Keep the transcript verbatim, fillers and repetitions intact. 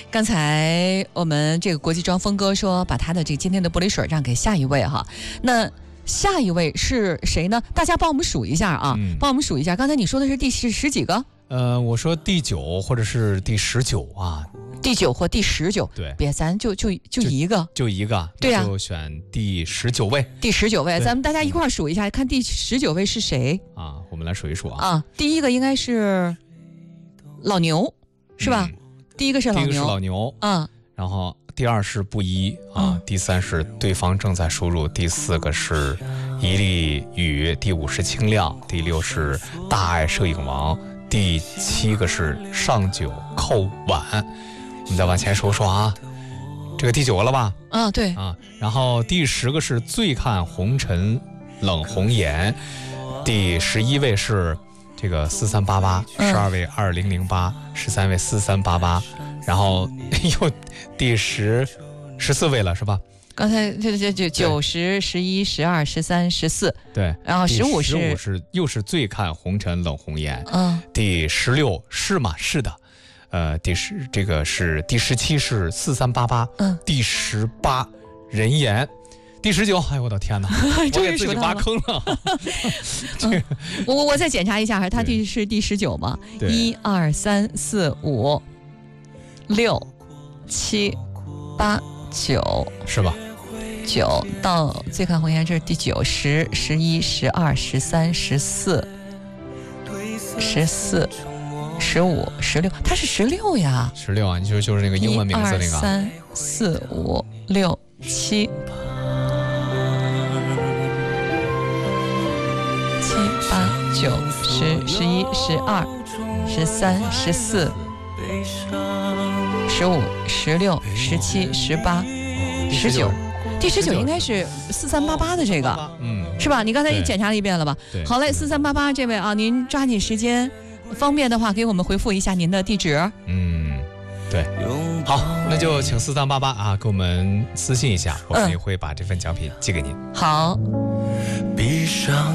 刚才我们这个国际装峰哥说把他的这今天的玻璃水让给下一位哈，那下一位是谁呢？大家帮我们数一下啊，嗯、帮我们数一下。刚才你说的是第十十几个？ 呃，我说第九或者是第十九啊。 第九或第十九， 对， 别咱就就就一个， 就, 就一个， 对呀、啊， 就选第十九位。 第十九位，咱们大家一块儿数一下，看第十九位是谁啊？我们来数一数啊。 啊，第一个应该是老牛，是吧？嗯、第一个是老牛， 第一个是老牛， 嗯， 然后第二是布衣啊、嗯，第三是对方正在输入，第四个是一粒雨，第五是清亮，第六是大爱摄影王，第七个是上九靠晚。我们再往前说说啊，这个第九个了吧？ 啊，对啊，然后第十个是醉看红尘冷红颜，第十一位是这个四三八八，十二位二零零八，十三位四三八八，然后又第十十四位了是吧？ 刚才这这这九十十一十二十三十四， 对， 然后十五是十五是又是醉看红尘冷红颜， 嗯， 第十六是吗？是的。呃，第十这个是第十七是四三八八，嗯，第十八人言，第十九，哎呦我的天哪，我给自己挖坑了。 嗯、我我我再检查一下，他第是第十九吗？一二三四五六七八九， 是吧？ 九到醉看红颜，这是第九，十、十一、十二、十三、十四、十四。十五、十六，他是十六呀！ 十六啊，你就就是那个英文名字那个。 一二三四五六七七八九十十一十二十三十四十五十六十七十八十九，第十九应该是四三八八的这个， 嗯， 是吧？你刚才也检查了一遍了吧？好嘞，四三八八这位啊，您抓紧时间。方便的话，给我们回复一下您的地址。 嗯，对，好，那就请四三八八啊，给我们私信一下，我们也会把这份奖品寄给您。 好。闭上